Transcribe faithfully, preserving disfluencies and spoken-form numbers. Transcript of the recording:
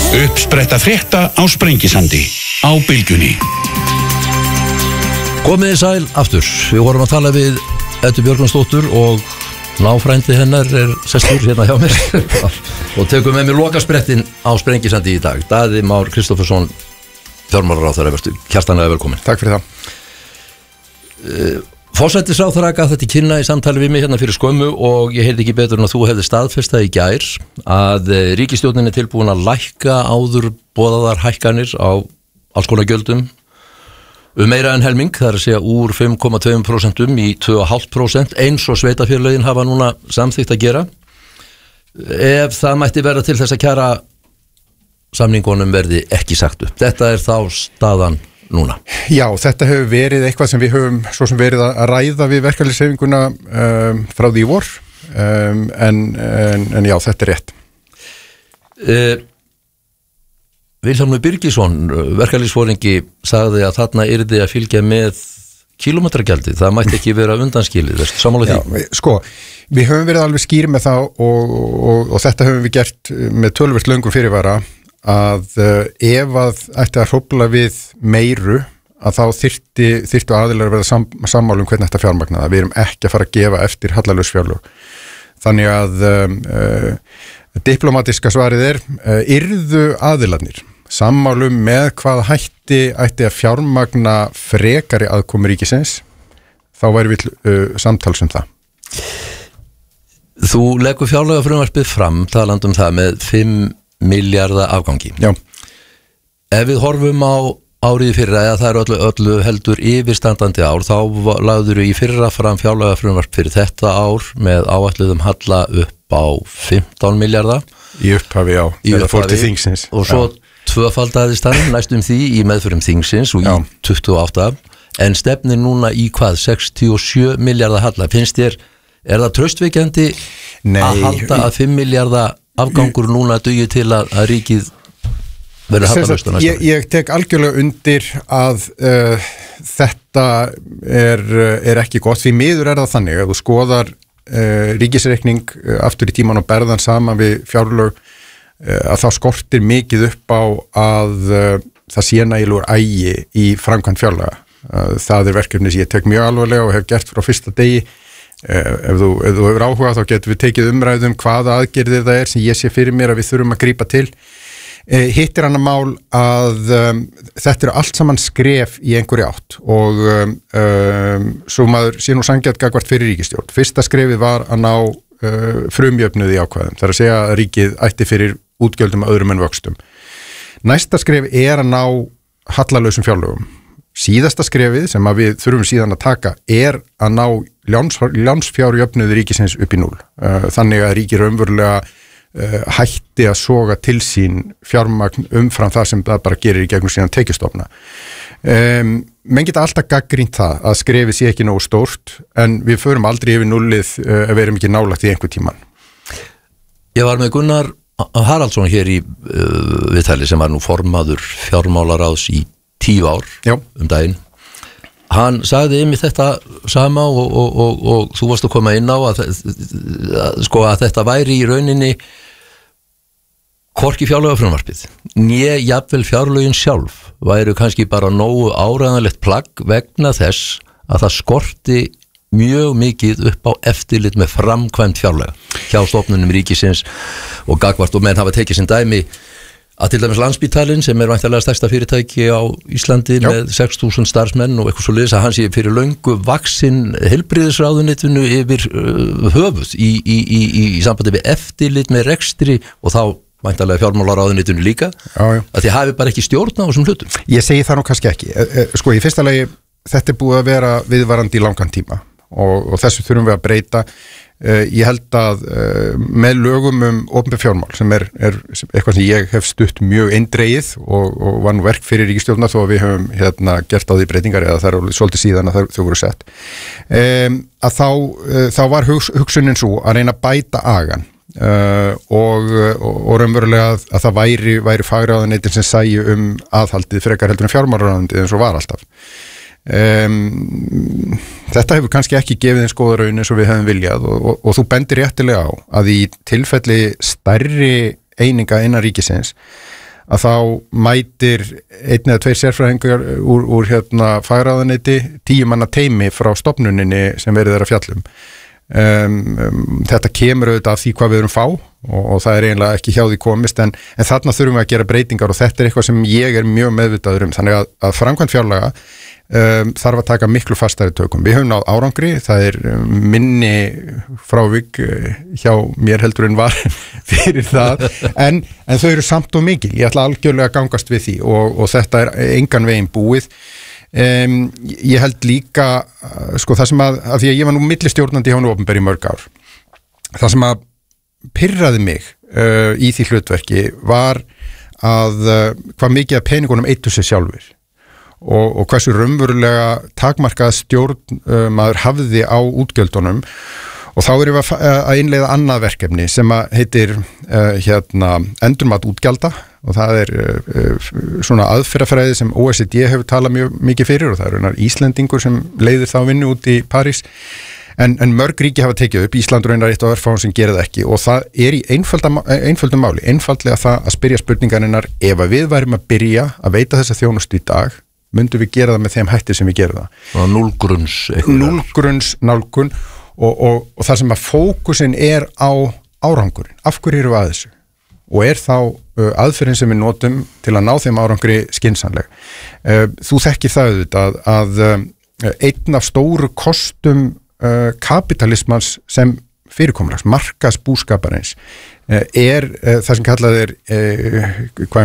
Uppspretta frétta á Sprengisandi á Bylgjunni. Komið þið sæl aftur. Við vorum að tala við Eddu Björgvinsdóttur og náfrændi hennar er sestur hérna hjá mér og tekum með mér lokasprettin á Sprengisandi í dag. Daði Már Kristófersson, fjármálaráðherra, vertu hjartanlega velkomin. Takk fyrir það. uh, Forsætisráðherra gaf þetta í kynna í samtali við mig hérna fyrir skömmu og ég heyrði ekki betur en að þú hefði staðfestað í gær að ríkisstjórnin er tilbúin að lækka áður boðaðar hækkanir á alls konar gjöldum um meira en helming, það er að segja úr fimm komma tvö prósent í tvö komma fimm prósent eins og sveitarfélögin hafa núna samþykkt að gera. Ef það mætti vera til þess að kjara samningunum verði ekki sagt upp. Þetta er þá staðan núna. Já, þetta hefur verið eitthvað sem við höfum svo sem verið að ræða við verkalýðshreyfinguna um, frá því í vor um, en, en, en já, þetta er rétt. Uh, Vilhjálmur Birgisson, verkalýðsforingi, sagði að þarna yrði að fylgja með kílómetragjaldi. Það mætti ekki vera undanskilið, veist, sammála því? Já, sko, við höfum verið alveg skýr með það og, og, og þetta höfum við gert með töluvert löngum fyrirvara að uh, ef að ætti að hrófla við meiru að þá þyrfti, þyrftu aðilar að verða sam, sammála um hvernig þetta fjármagna það. Við erum ekki að fara að gefa eftir hallalaus fjárlög. Þannig að um, uh, diplomatiska svarið er uh, yrðu aðilarnir sammálum með hvað hætti ætti að fjármagna frekari aðkomu ríkisins, þá væri við uh, samtals um það. Þú leggur fjárlagafrumvarpið fram talandi um það með fimm milljarða afgangi. Já. Ef við horfum á árið fyrra, eða það eru öllu, öllu heldur yfirstandandi ár, þá lagður í fyrra fram fjárlagafrumvarp fyrir þetta ár með áætluðum halla upp á fimmtán milljarða. Í upphafi, já. Í upphafi. Fór til þingsins. Og svo tvöfaldaðist hann næstum því í meðförum þingsins og já. Í tuttugu og átta, en stefnir núna í hvað, sextíu og sjö milljarða halla. Finnst þér, er það traustveikjandi að halda að fimm milljarða afgangur núna dugi til að, að ríkið verður hallalaust á næsta ári? Ég, ég tek algjörlega undir að uh, þetta er, er ekki gott. Því miður er það þannig að þú skoðar uh, ríkisreikning uh, aftur í tíman og berðan saman við fjárlög uh, að þá skortir mikið upp á að uh, það sé nægilegur ægi í framkvæmd fjárlaga. Uh, það er verkefni sem ég tek mjög alvarlega og hef gert frá fyrsta degi. Ef þú, ef þú hefur áhuga þá getum við tekið umræðum hvaða aðgerðir það er sem ég sé fyrir mér að við þurfum að grípa til. Hitt er annað mál að um, þetta eru allt saman skref í einhverju átt og um, um, svo maður sé nú sanngjarnt gagnvart fyrir ríkisstjórn. Fyrsta skrefið var að ná uh, frumjöfnuð í ákvæðum. Það er að segja að ríkið ætti fyrir útgjöldum öðrum en vöxtum. Næsta skref er að ná hallalausum fjárlögum. Síðasta skrefið sem að við þurfum síðan að taka er að ná láns, lánsfjárjöfnuð ríkisins upp í núll. Þannig að ríkir raunverulega uh, hætti að soga til sín fjármagn umfram það sem það bara gerir í gegnum síðan tekjustofna. Um, menn geta alltaf gagnrýnt það að skrefið sé ekki nógu stórt en við förum aldrei yfir núllið uh, ef við erum ekki nálægt í einhver tíman. Ég var með Gunnar Haraldsson hér í uh, viðtali sem var nú formaður fjármálaráðs í tíu ár Já. Um daginn. Hann sagði einmitt þetta sama og, og, og, og þú varst að koma inn á að, að, sko, að þetta væri í rauninni hvorki fjárlagafrumvarpið né jafnvel fjárlögin sjálf væru kannski bara nógu áræðanlegt plagg vegna þess að það skorti mjög mikið upp á eftirlit með framkvæmd fjárlaga hjá stofnunum ríkisins og gagvart og menn hafa tekið sem dæmi að til dæmis Landspítalinn sem er væntanlega stærsta fyrirtæki á Íslandi Já. Með sex þúsund starfsmenn og eitthvað svo liðs að hann sé fyrir löngu vaxinn heilbrigðisráðuneytinu yfir uh, höfuð í, í, í, í, í sambandi við eftirlit með rekstri og þá væntanlega fjármálaráðuneytinu líka Já, já. Að þið hafi bara ekki stjórn á þessum hlutum. Ég segi það nú kannski ekki. Sko í fyrsta lagi þetta er búið að vera viðvarandi í langan tíma og, og þessu þurfum við að breyta. Uh, ég held að uh, með lögum um opinber fjármál sem er, er eitthvað sem ég hef stutt mjög eindregið og, og var nú verk fyrir ríkisstjórna þó að við höfum hérna, gert á því breytingar eða það eru svolítið síðan að þau voru sett um, að þá, uh, þá var hugs, hugsunin svo að reyna að bæta agan uh, og, og, og raunverulega að, að það væri, væri fagráðuneytin sem sæju um aðhaldið frekar heldur en fjármálaráðuneytið eins og var alltaf. Um, þetta hefur kannski ekki gefið eins góða raun eins og við hefum viljað og, og, og þú bendir réttilega á að í tilfelli stærri eininga innan ríkisins að þá mætir einn eða tveir sérfræðingar úr, úr hérna fagráðuneyti tíu manna teymi frá stofnuninni sem verið er að fjallum. Um, um, þetta kemur auðvitað af því hvað við erum fá og, og það er eiginlega ekki hjá því komist en, en þarna þurfum við að gera breytingar og þetta er eitthvað sem ég er mjög meðvitaður um þannig að, að framkvæmd fjárlaga um, þarf að taka miklu fastari tökum við höfum náð árangri, það er minni frávik hjá mér heldur en var fyrir það en, en þau eru samt og mikil ég ætla algjörlega að gangast við því og, og þetta er engan veginn búið Um, ég held líka sko það sem að, að því að ég var nú millistjórnandi hjá nú opinberi mörg ár það sem að pirraði mig uh, í því hlutverki var að uh, hvað mikið af peningunum eittu sér sjálfur og, og hversu raunverulega takmarkað stjórn uh, maður hafði á útgjöldunum og þá erum við að innleiða annað verkefni sem að heitir uh, hérna endurmat útgjalda og það er uh, svona aðferðafræði sem O E C D hefur talað mjög mikið fyrir og það eru Íslendingur sem leiðir þá vinnu út í París en, en mörg ríki hafa tekið upp, Ísland raunar eitt og örfáum sem gerir það ekki og það er í einföldum máli, einfaldlega það að spyrja spurningarinnar ef að við værum að byrja að veita þessa þjónustu í dag, myndum við gera það með þeim hætti sem við gerum það. Og núlgrunns. Núlgrunns nálgun og, og, og það sem að fókusin er á árangurinn, af hverju eru við að þessu? Og er þá uh, aðferðin sem við notum til að ná þeim árangri skynsamleg. Uh, þú þekkir það auðvitað að uh, einn af stóru kostum uh, kapitalismans sem fyrirkomulags, markas búskaparins uh, er uh, það sem kallað er uh, hvað